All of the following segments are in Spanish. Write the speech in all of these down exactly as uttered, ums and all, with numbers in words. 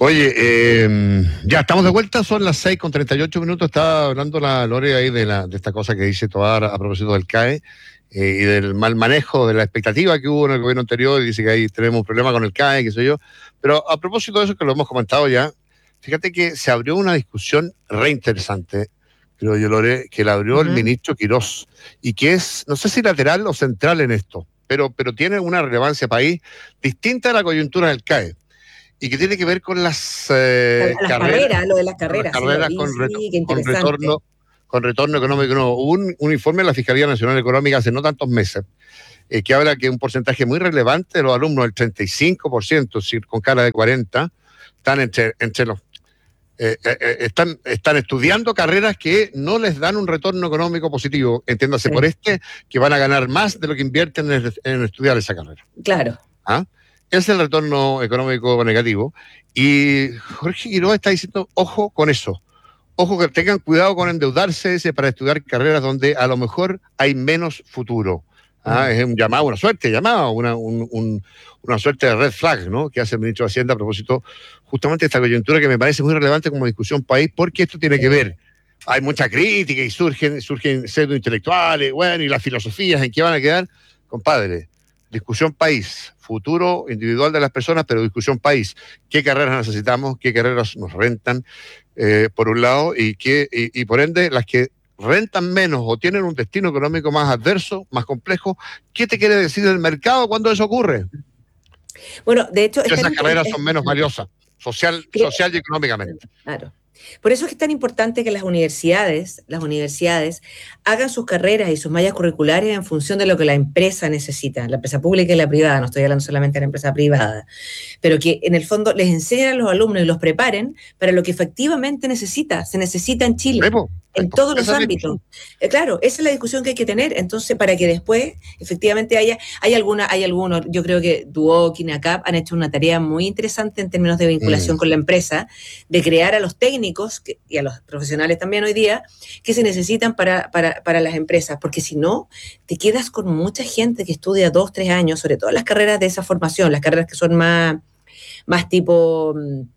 Oye, eh, ya estamos de vuelta, son las seis con treinta y ocho minutos. Estaba hablando la Lore ahí de, la, de esta cosa que dice Tobar a propósito del C A E eh, y del mal manejo de la expectativa que hubo en el gobierno anterior, y dice que ahí tenemos un problema con el C A E, qué sé yo. Pero a propósito de eso, que lo hemos comentado ya, fíjate que se abrió una discusión re interesante, creo yo, Lore, que la abrió uh-huh. el ministro Quirós, y que es, no sé si lateral o central en esto, pero, pero tiene una relevancia país distinta a la coyuntura del C A E. Y que tiene que ver con las, eh, las carreras, carreras, lo de las carreras, con, las carreras sí, con, reto, sí, con retorno, con retorno económico. No, hubo un, un informe de la Fiscalía Nacional Económica hace no tantos meses eh, que habla que un porcentaje muy relevante de los alumnos, el treinta y cinco por ciento, si, con cara de cuarenta, están entre, entre los eh, eh, están, están estudiando carreras que no les dan un retorno económico positivo, entiéndase sí. por este, que van a ganar más de lo que invierten en, en estudiar esa carrera. Claro. ¿Ah? Es el retorno económico negativo. Y Jorge Quiroga está diciendo, ojo con eso. Ojo que tengan cuidado con endeudarse para estudiar carreras donde a lo mejor hay menos futuro. ¿Ah? Es un llamado, una suerte llamado, una, un, un, una suerte de red flag, ¿no? Que hace el ministro de Hacienda a propósito justamente de esta coyuntura que me parece muy relevante como discusión país, porque esto tiene que ver. Hay mucha crítica y surgen, surgen pseudo intelectuales, bueno, y las filosofías en qué van a quedar, compadre. Discusión país, futuro individual de las personas, pero discusión país. ¿Qué carreras necesitamos? ¿Qué carreras nos rentan? Eh, por un lado, y, qué, y, y por ende, las que rentan menos o tienen un destino económico más adverso, más complejo, ¿qué te quiere decir el mercado cuando eso ocurre? Bueno, de hecho... Esas en, carreras en, son menos valiosas, social, creo, social y económicamente. Claro. Por eso es que es tan importante que las universidades, las universidades hagan sus carreras y sus mallas curriculares en función de lo que la empresa necesita, la empresa pública y la privada, no estoy hablando solamente de la empresa privada, pero que en el fondo les enseñen a los alumnos y los preparen para lo que efectivamente necesita, se necesita en Chile. Repo. En todos los ámbitos. Eh, claro, esa es la discusión que hay que tener. Entonces, para que después, efectivamente, haya, hay alguna, hay algunos, yo creo que Duoc y NACAP han hecho una tarea muy interesante en términos de vinculación mm. con la empresa, de crear a los técnicos que, y a los profesionales también hoy día, que se necesitan para, para, para las empresas, porque si no, te quedas con mucha gente que estudia dos, tres años, sobre todo las carreras de esa formación, las carreras que son más, más tipo...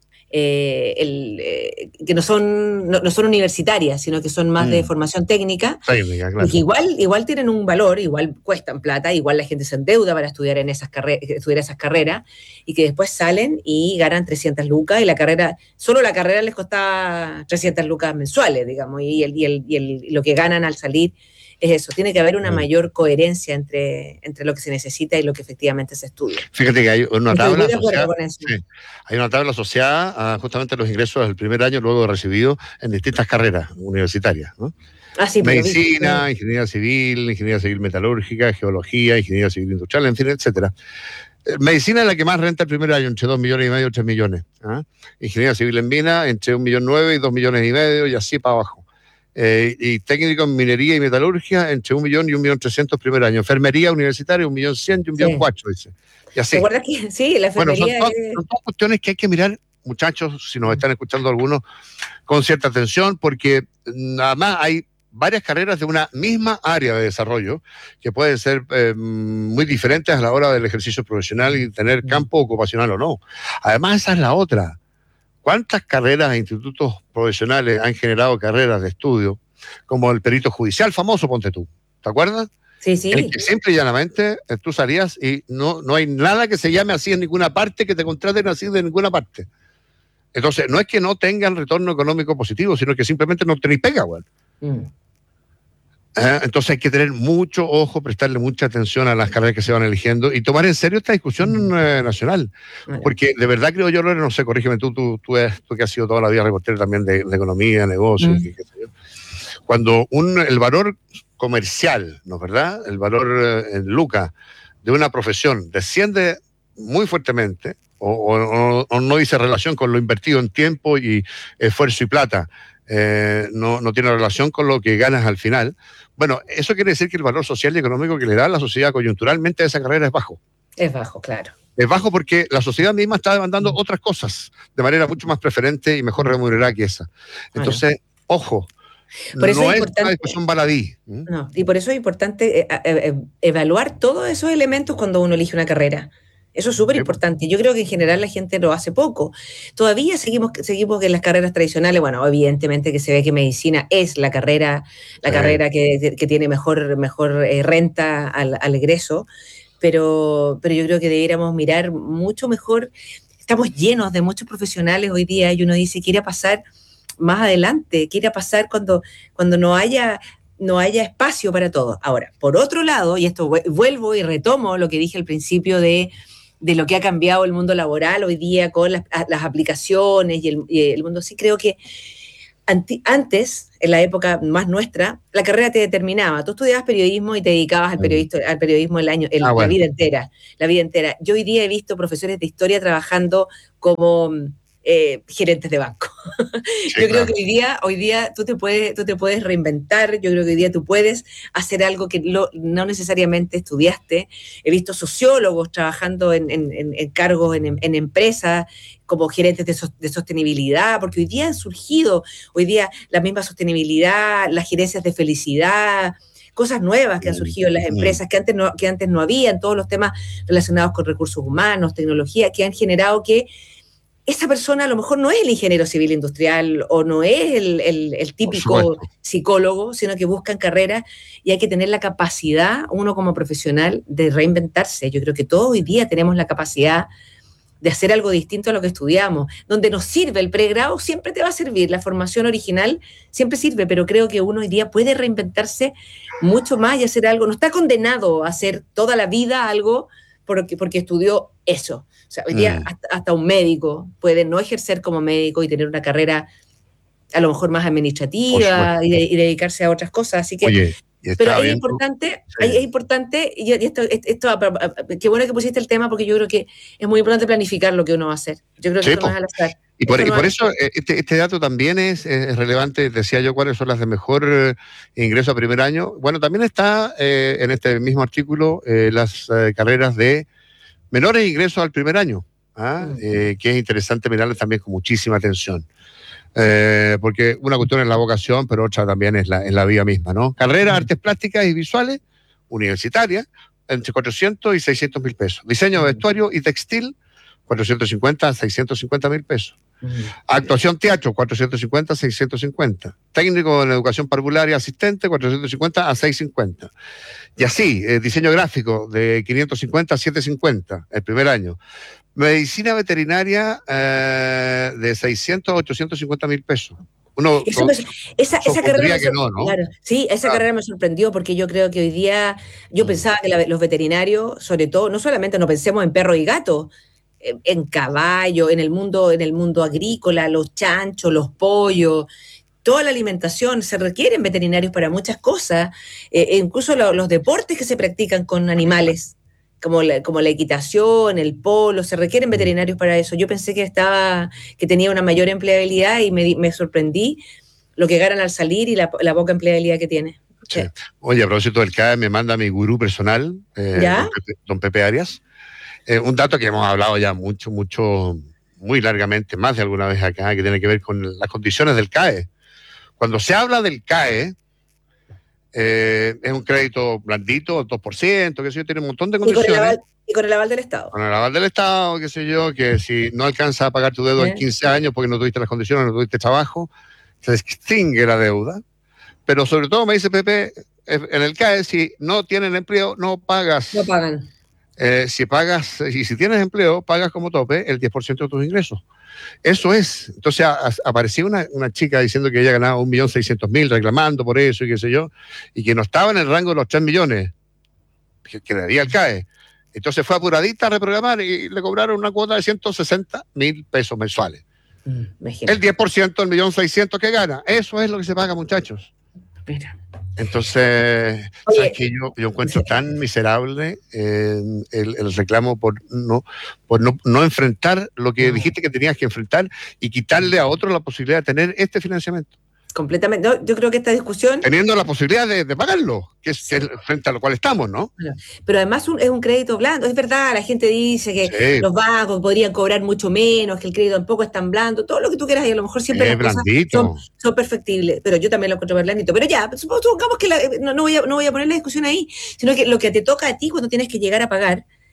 Eh, el, eh, que no son, no, no son universitarias, sino que son más mm. de formación técnica, técnica claro. y que igual, igual tienen un valor, igual cuestan plata, igual la gente se endeuda para estudiar, en esas, carre- estudiar esas carreras, y que después salen y ganan trescientas lucas, y la carrera, solo la carrera les costaba trescientas lucas mensuales, digamos, y, el, y, el, y, el, y lo que ganan al salir es eso. Tiene que haber una mm. mayor coherencia entre, entre lo que se necesita y lo que efectivamente se estudia. Fíjate que hay una tabla asociada, sí, hay una tabla asociada a justamente los ingresos del primer año luego de recibido en distintas carreras universitarias, ¿no? Ah, sí, medicina, ingeniería civil, ingeniería civil metalúrgica, geología, ingeniería civil industrial, en fin, etcétera. Medicina es la que más renta el primer año, entre dos millones y medio y tres millones. ¿eh? Ingeniería civil en mina, entre un millón nueve y dos millones y medio, y así para abajo. Eh, y técnico en minería y metalurgia, entre un millón y un millón trescientos primer año. Enfermería universitaria, un millón cien y un millón cuatro, dice. Y así. ¿Te acuerdas que sí, la enfermería? Bueno, son todas, es... son todas cuestiones que hay que mirar, muchachos, si nos están escuchando algunos, con cierta atención, porque nada más hay varias carreras de una misma área de desarrollo que pueden ser eh, muy diferentes a la hora del ejercicio profesional y tener campo ocupacional o no. Además, esa es la otra. ¿Cuántas carreras e institutos profesionales han generado carreras de estudio, como el perito judicial famoso, ponte tú? ¿Te acuerdas? Sí, sí. En que simple y llanamente tú salías y no, no hay nada que se llame así en ninguna parte, que te contraten así de ninguna parte. Entonces, no es que no tengan retorno económico positivo, sino que simplemente no tenéis pega, güey. Mm. ¿Eh? Entonces hay que tener mucho ojo, prestarle mucha atención a las carreras que se van eligiendo y tomar en serio esta discusión eh, nacional. Vale. Porque de verdad creo yo, Lore, no sé, corrígeme tú, tú, tú, eres, tú que has sido toda la vida reportero también de, de economía, negocios, mm. qué, qué sé yo. Cuando un, el valor comercial, ¿no es verdad? El valor eh, en lucas de una profesión desciende muy fuertemente o, o, o no dice relación con lo invertido en tiempo y esfuerzo y plata, eh, no, no tiene relación con lo que ganas al final. Bueno, eso quiere decir que el valor social y económico que le da a la sociedad coyunturalmente a esa carrera es bajo. Es bajo, claro. Es bajo porque la sociedad misma está demandando mm. otras cosas de manera mucho más preferente y mejor remunerada que esa. Entonces, bueno. ojo, por eso no es, es una discusión baladí. ¿Mm? No, y por eso es importante eh, eh, evaluar todos esos elementos cuando uno elige una carrera. Eso es súper importante. Yo creo que en general la gente lo hace poco. Todavía seguimos, seguimos en las carreras tradicionales. Bueno, evidentemente que se ve que medicina es la carrera, la sí. carrera que, que tiene mejor, mejor eh, renta al, al egreso, pero, pero yo creo que debiéramos mirar mucho mejor. Estamos llenos de muchos profesionales hoy día y uno dice, ¿qué irá a pasar más adelante? ¿Qué irá a pasar cuando, cuando no haya... no haya espacio para todo? Ahora, por otro lado, y esto vuelvo y retomo lo que dije al principio de, de lo que ha cambiado el mundo laboral hoy día con las, las aplicaciones y el, y el mundo así, creo que anti, antes, en la época más nuestra, la carrera te determinaba. Tú estudiabas periodismo y te dedicabas al periodismo, al periodismo el año, el, ah, bueno. la vida entera, la vida entera. Yo hoy día he visto profesores de historia trabajando como... Eh, gerentes de banco. Sí, yo creo claro. que hoy día, hoy día tú te puedes, tú te puedes reinventar. Yo creo que hoy día tú puedes hacer algo que lo, no necesariamente estudiaste. He visto sociólogos trabajando en, en, en cargos en, en empresas como gerentes de, so, de sostenibilidad, porque hoy día han surgido, hoy día la misma sostenibilidad, las gerencias de felicidad, cosas nuevas que han surgido en las empresas, que antes no, que antes no había, todos los temas relacionados con recursos humanos, tecnología, que han generado que esa persona a lo mejor no es el ingeniero civil industrial o no es el, el, el típico psicólogo, sino que buscan carreras y hay que tener la capacidad, uno como profesional, de reinventarse. Yo creo que todos hoy día tenemos la capacidad de hacer algo distinto a lo que estudiamos. Donde nos sirve el pregrado, siempre te va a servir. La formación original siempre sirve, pero creo que uno hoy día puede reinventarse mucho más y hacer algo. No está condenado a hacer toda la vida algo porque, porque estudió eso. O sea, hoy día mm. hasta, hasta un médico puede no ejercer como médico y tener una carrera a lo mejor más administrativa y, de, y dedicarse a otras cosas. Así que, Oye, pero es importante, sí. es importante, y esto, esto, qué bueno que pusiste el tema, porque yo creo que es muy importante planificar lo que uno va a hacer. Yo creo que sí, esto no es al azar. Y por, y no por es... eso este, este dato también es, es relevante. Decía yo cuáles son las de mejor eh, ingreso a primer año. Bueno, también está eh, en este mismo artículo eh, las eh, carreras de menores ingresos al primer año, ¿ah? uh-huh. eh, que es interesante mirarles también con muchísima atención. Eh, porque una cuestión es la vocación, pero otra también es la, es la vida misma, ¿no? Carrera, uh-huh. artes plásticas y visuales, universitarias, entre cuatrocientos y seiscientos mil pesos. Diseño de vestuario y textil, cuatrocientos cincuenta a seiscientos cincuenta mil pesos. Uh-huh. Actuación teatro, cuatrocientos cincuenta a seiscientos cincuenta. Técnico en educación parvularia asistente, cuatrocientos cincuenta a seiscientos cincuenta. Y así, eh, diseño gráfico de quinientos cincuenta a setecientos cincuenta el primer año. Medicina veterinaria eh, de seiscientos a ochocientos cincuenta mil pesos. Uno Eso me, esa, esa carrera que no, ¿no? Claro, sí, esa claro. carrera me sorprendió porque yo creo que hoy día, yo pensaba que la, los veterinarios, sobre todo, no solamente no pensemos en perros y gatos, en caballo, en el mundo, en el mundo agrícola, los chanchos, los pollos, toda la alimentación, se requieren veterinarios para muchas cosas, eh, incluso lo, los deportes que se practican con animales, como la, como la equitación, el polo, se requieren veterinarios para eso. Yo pensé que estaba, que tenía una mayor empleabilidad y me, me sorprendí lo que ganan al salir y la, la poca empleabilidad que tiene. Sí. Sí. Oye, a propósito del C A E, me manda mi gurú personal, eh, don, Pepe, don Pepe Arias. Eh, un dato que hemos hablado ya mucho, mucho, muy largamente, más de alguna vez acá, que tiene que ver con las condiciones del C A E. Cuando se habla del C A E, eh, es un crédito blandito, dos por ciento, que sé yo, tiene un montón de condiciones. Y con, el aval, y con el aval del Estado. Con el aval del Estado, qué sé yo, que si no alcanzas a pagar tu deuda ¿Eh? en quince años porque no tuviste las condiciones, no tuviste trabajo, se extingue la deuda. Pero sobre todo, me dice Pepe, en el C A E, si no tienen empleo, no pagas. No pagan. Eh, si pagas, y si tienes empleo, pagas como tope el diez por ciento de tus ingresos. Eso es. Entonces a, a, aparecía una, una chica diciendo que ella ganaba un millón seiscientos mil, reclamando por eso y qué sé yo, y que no estaba en el rango de los tres millones que, que le daría el C A E. Entonces fue apuradita a reprogramar y le cobraron una cuota de ciento sesenta mil pesos mensuales. Mm, el diez por ciento del millón seiscientos que gana. Eso es lo que se paga, muchachos. Mira. Entonces, Oye, ¿sabes qué? Yo, yo encuentro sí. tan miserable eh, el, el reclamo por no por no, no enfrentar lo que no. dijiste que tenías que enfrentar y quitarle a otros la posibilidad de tener este financiamiento. Completamente. No, yo creo que esta discusión... Teniendo la posibilidad de, de pagarlo, que es, sí. que es frente a lo cual estamos, ¿no? Pero además un, es un crédito blando. Es verdad, la gente dice que sí. los bancos podrían cobrar mucho menos, que el crédito tampoco es tan blando, todo lo que tú quieras, y a lo mejor siempre es las blandito. cosas son, son perfectibles, pero yo también lo encuentro blandito. Pero ya, supongamos que la, no, no, voy a, no voy a poner la discusión ahí, sino que lo que te toca a ti cuando tienes que llegar a pagar,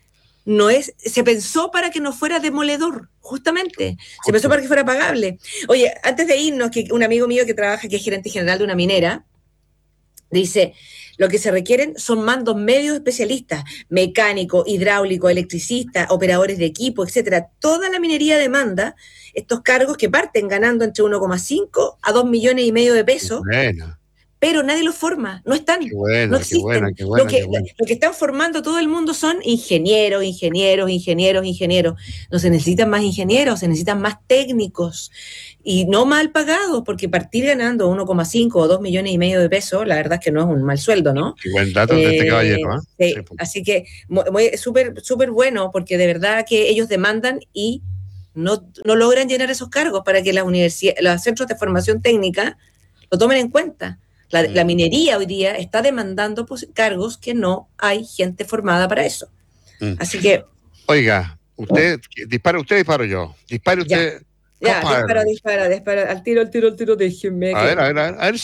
no es, se pensó para que no fuera demoledor, justamente, Justo. se pensó para que fuera pagable. Oye, antes de irnos, que un amigo mío que trabaja, que es gerente general de una minera, dice, lo que se requieren son mandos medios especialistas, mecánico, hidráulico, electricista, operadores de equipo, etcétera. Toda la minería demanda estos cargos que parten ganando entre uno coma cinco a dos millones y medio de pesos. Bueno. Pero nadie los forma, no están, qué buena, no existen. Qué buena, qué buena, lo, que, qué buena. lo que están formando todo el mundo son ingenieros, ingenieros, ingenieros, ingenieros. No se necesitan más ingenieros, se necesitan más técnicos y no mal pagados, porque partir ganando uno coma cinco o dos millones y medio de pesos, la verdad es que no es un mal sueldo, ¿no? Qué buen dato eh, de este caballero, ¿eh? Sí, sí, así que es súper súper bueno, porque de verdad que ellos demandan y no, no logran llenar esos cargos para que las universidades, los centros de formación técnica lo tomen en cuenta. La, la minería hoy día está demandando pues, cargos que no hay gente formada para eso. Mm. Así que... Oiga, usted, dispara usted, disparo yo. Dispare usted... Ya, ya dispara, dispara, dispara. Al tiro, al tiro, al tiro, déjeme. A ver, a ver, a ver. A ver.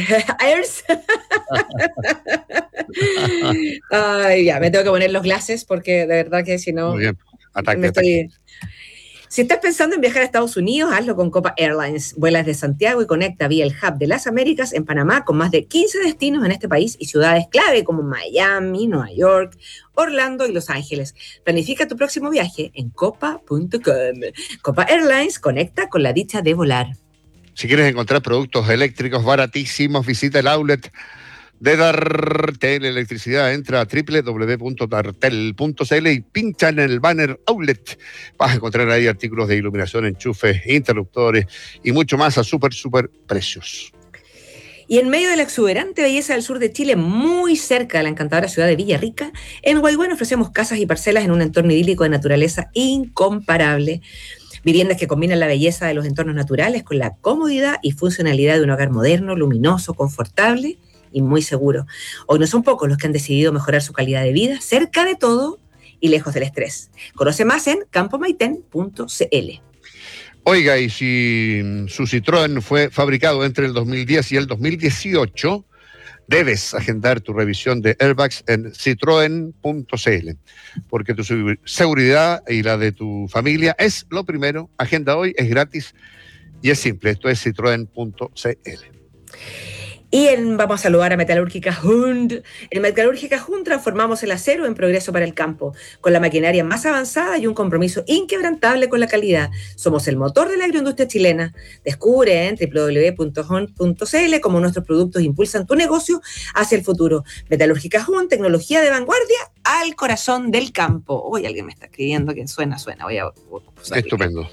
Ay, ya, me tengo que poner los glasses porque de verdad que si no... Muy bien, ataque, me ataque. Estoy... Si estás pensando en viajar a Estados Unidos, hazlo con Copa Airlines. Vuela desde Santiago y conecta vía el Hub de las Américas en Panamá con más de quince destinos en este país y ciudades clave como Miami, Nueva York, Orlando y Los Ángeles. Planifica tu próximo viaje en copa punto com. Copa Airlines conecta con la dicha de volar. Si quieres encontrar productos eléctricos baratísimos, visita el outlet de Dartel Electricidad. Entra a doble u doble u doble u punto dartel punto c l y pincha en el banner Outlet. Vas a encontrar ahí artículos de iluminación, enchufes, interruptores y mucho más a súper, súper precios. Y en medio de la exuberante belleza del sur de Chile, muy cerca de la encantadora ciudad de Villarrica, en Guaiguén ofrecemos casas y parcelas en un entorno idílico de naturaleza incomparable. Viviendas que combinan la belleza de los entornos naturales con la comodidad y funcionalidad de un hogar moderno, luminoso, confortable y muy seguro. Hoy no son pocos los que han decidido mejorar su calidad de vida cerca de todo y lejos del estrés. Conoce más en campo maiten punto c l. Oiga, y si su Citroën fue fabricado entre el dos mil diez y el dos mil dieciocho, debes agendar tu revisión de airbags en citroen punto c l, porque tu seguridad y la de tu familia es lo primero. Agenda hoy, es gratis y es simple. Esto es citroen punto c l. Y en, vamos a saludar a Metalúrgica Hund. En Metalúrgica Hund transformamos el acero en progreso para el campo, con la maquinaria más avanzada y un compromiso inquebrantable con la calidad. Somos el motor de la agroindustria chilena. Descubre en doble u doble u doble u punto hund punto c l cómo nuestros productos impulsan tu negocio hacia el futuro. Metalúrgica Hund, tecnología de vanguardia al corazón del campo. Hoy alguien me está escribiendo que suena, suena. Voy a, voy a Estupendo.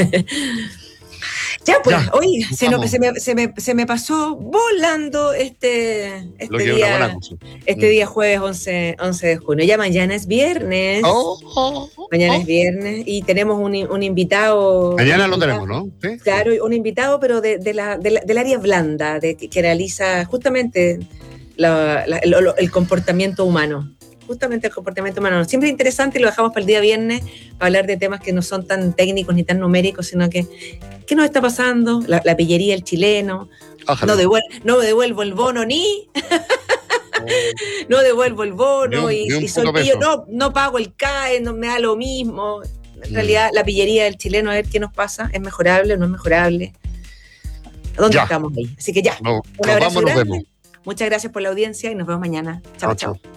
Ya, pues, ya, hoy se, no, se, me, se, me, se me pasó volando este, este, día, este mm. día jueves once, once de junio. Ya mañana es viernes. Oh, oh, oh, mañana oh. es viernes y tenemos un, un invitado. Mañana un lo invitado, tenemos, ¿no? ¿Sí? Claro, un invitado, pero de, de la, de la, del área blanda, de, que, que realiza justamente la, la, el, el comportamiento humano. Justamente el comportamiento humano. Siempre es interesante y lo dejamos para el día viernes para hablar de temas que no son tan técnicos ni tan numéricos, sino que ¿qué nos está pasando? La, la pillería del chileno. No, devuel, no devuelvo el bono ni... no devuelvo el bono ni un, y, ni y Soltillo, no, no pago el C A E, no me da lo mismo. En mm. realidad, la pillería del chileno, a ver qué nos pasa. ¿Es mejorable o no es mejorable? ¿Dónde ya. estamos ahí? Así que ya. No, un abrazo vamos, grande. Nos vemos. Muchas gracias por la audiencia y nos vemos mañana. Chao, chao. chao.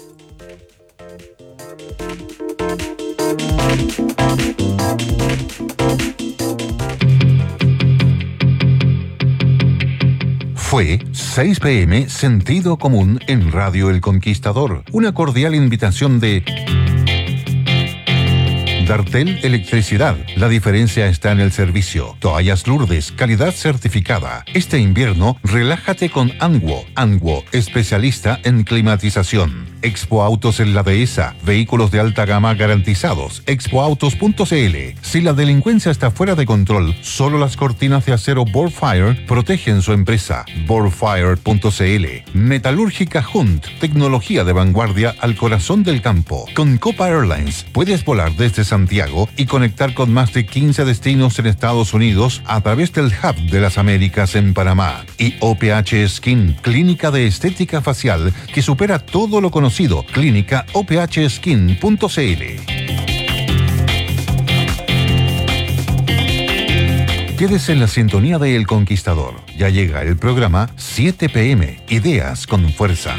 Fue seis pe eme Sentido Común en Radio El Conquistador. Una cordial invitación de Dartel Electricidad. La diferencia está en el servicio. Toallas Lourdes, calidad certificada. Este invierno, relájate con Anguo. Anguo, especialista en climatización. Expo Autos en la Dehesa. Vehículos de alta gama garantizados. expo autos punto c l. Si la delincuencia está fuera de control, solo las cortinas de acero Borfire protegen su empresa. Borfire punto c l. Metalúrgica Hund. Tecnología de vanguardia al corazón del campo. Con Copa Airlines puedes volar desde Santiago y conectar con más de quince destinos en Estados Unidos a través del Hub de las Américas en Panamá. Y O P H Skin, clínica de estética facial que supera todo lo conocido. Clínica o p h skin punto c l. Quédese en la sintonía de El Conquistador. Ya llega el programa siete pe eme, Ideas con Fuerza.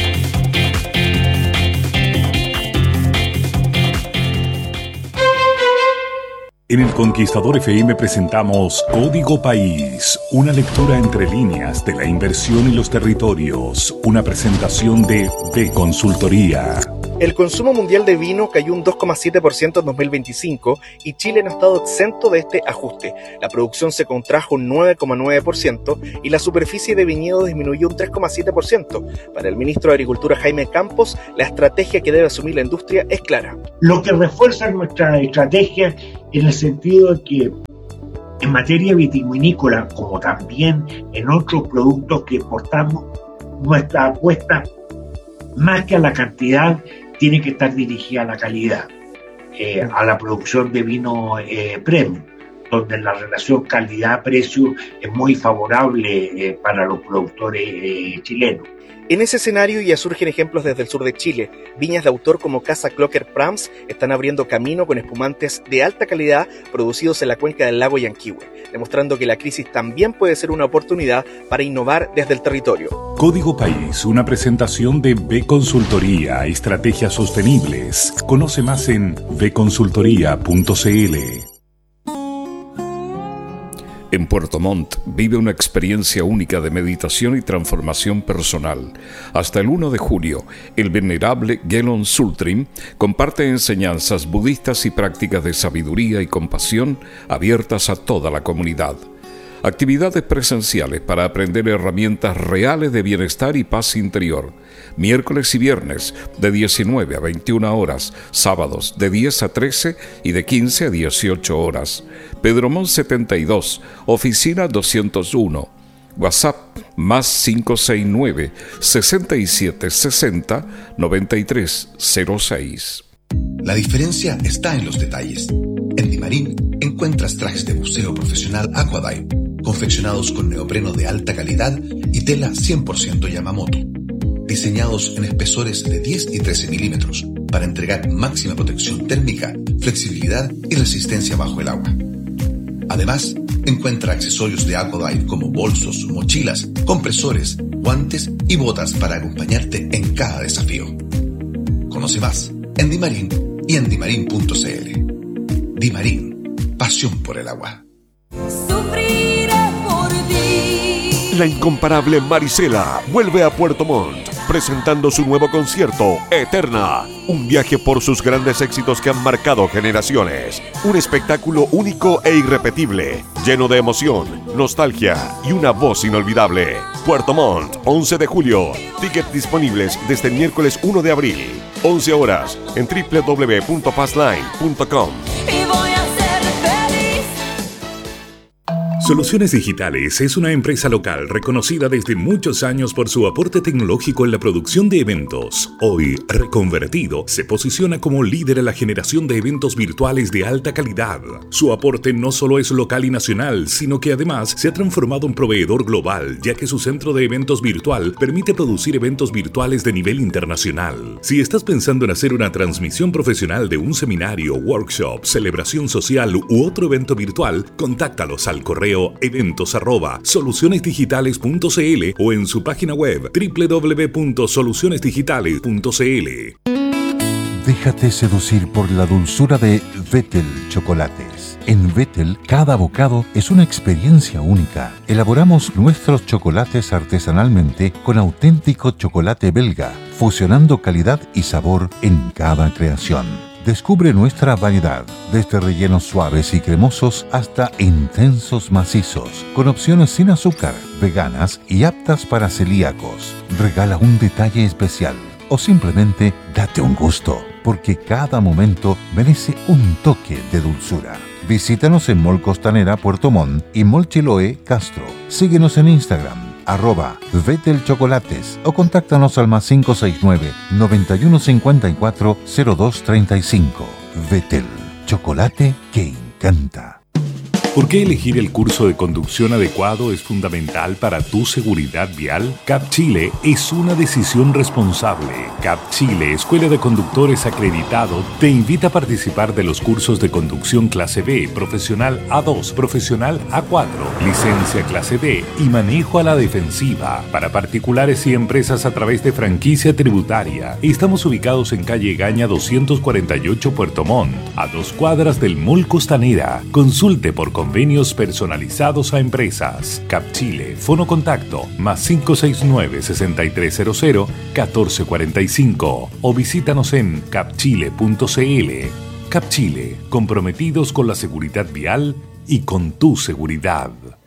En El Conquistador F M presentamos Código País, una lectura entre líneas de la inversión y los territorios, una presentación de B Consultoría. El consumo mundial de vino cayó un dos coma siete por ciento en dos mil veinticinco y Chile no ha estado exento de este ajuste. La producción se contrajo un nueve coma nueve por ciento y la superficie de viñedo disminuyó un tres coma siete por ciento. Para el ministro de Agricultura Jaime Campos, la estrategia que debe asumir la industria es clara. Lo que refuerza nuestra estrategia en el sentido de que en materia vitivinícola, como también en otros productos que exportamos, nuestra apuesta, más que a la cantidad, tiene que estar dirigida a la calidad, eh, a la producción de vino eh, premium, donde la relación calidad-precio es muy favorable eh, para los productores eh, chilenos. En ese escenario ya surgen ejemplos desde el sur de Chile. Viñas de autor como Casa Clocker Prams están abriendo camino con espumantes de alta calidad producidos en la cuenca del lago Yanquihue, demostrando que la crisis también puede ser una oportunidad para innovar desde el territorio. Código País, una presentación de B Consultoría, estrategias sostenibles. Conoce más en b consultoría punto c l. En Puerto Montt vive una experiencia única de meditación y transformación personal. Hasta el primero de julio, el venerable Gelon Sultrim comparte enseñanzas budistas y prácticas de sabiduría y compasión abiertas a toda la comunidad. Actividades presenciales para aprender herramientas reales de bienestar y paz interior. Miércoles y viernes de diecinueve a veintiuna horas, sábados de diez a trece y de quince a dieciocho horas. Pedro Montt setenta y dos, oficina doscientos uno. WhatsApp más cinco seis nueve, sesenta y siete sesenta, noventa y tres cero seis. La diferencia está en los detalles. En Dimarín encuentras trajes de buceo profesional Aquadive, confeccionados con neopreno de alta calidad y tela cien por ciento Yamamoto, diseñados en espesores de diez y trece milímetros para entregar máxima protección térmica, flexibilidad y resistencia bajo el agua. Además, encuentra accesorios de Aquadive como bolsos, mochilas, compresores, guantes y botas para acompañarte en cada desafío. Conoce más en Dimarín y en dimarín punto c l. Dimarín, pasión por el agua. La incomparable Marisela vuelve a Puerto Montt, presentando su nuevo concierto, Eterna. Un viaje por sus grandes éxitos que han marcado generaciones. Un espectáculo único e irrepetible, lleno de emoción, nostalgia y una voz inolvidable. Puerto Montt, once de julio. Tickets disponibles desde el miércoles primero de abril. once horas en doble u doble u doble u punto passline punto com. Soluciones Digitales es una empresa local reconocida desde muchos años por su aporte tecnológico en la producción de eventos. Hoy, reconvertido, se posiciona como líder en la generación de eventos virtuales de alta calidad. Su aporte no solo es local y nacional, sino que además se ha transformado en proveedor global, ya que su centro de eventos virtual permite producir eventos virtuales de nivel internacional. Si estás pensando en hacer una transmisión profesional de un seminario, workshop, celebración social u otro evento virtual, contáctalos al correo eventos arroba soluciones digitales punto c l o en su página web doble u doble u doble u punto soluciones digitales punto c l. Déjate seducir por la dulzura de Vettel Chocolates. En Vettel, cada bocado es una experiencia única. Elaboramos nuestros chocolates artesanalmente con auténtico chocolate belga, fusionando calidad y sabor en cada creación. Descubre nuestra variedad, desde rellenos suaves y cremosos hasta intensos macizos, con opciones sin azúcar, veganas y aptas para celíacos. Regala un detalle especial o simplemente date un gusto, porque cada momento merece un toque de dulzura. Visítanos en Mall Costanera Puerto Montt y Mall Chiloé Castro. Síguenos en Instagram, arroba Vettel Chocolates, o contáctanos al más cinco seis nueve, noventa y uno cincuenta y cuatro, cero dos treinta y cinco. Vettel, chocolate que encanta. ¿Por qué elegir el curso de conducción adecuado es fundamental para tu seguridad vial? CAP Chile es una decisión responsable. CAP Chile, Escuela de Conductores acreditado, te invita a participar de los cursos de conducción clase B, profesional A dos, profesional A cuatro, licencia clase D y manejo a la defensiva para particulares y empresas a través de franquicia tributaria. Estamos ubicados en calle Gaña doscientos cuarenta y ocho Puerto Montt, a dos cuadras del Mall Costanera. Consulte por convenios personalizados a empresas. CAP Chile, fono contacto, más cinco seis nueve, seis tres cero cero, uno cuatro cuatro cinco o visítanos en capchile punto cl. CAP Chile, comprometidos con la seguridad vial y con tu seguridad.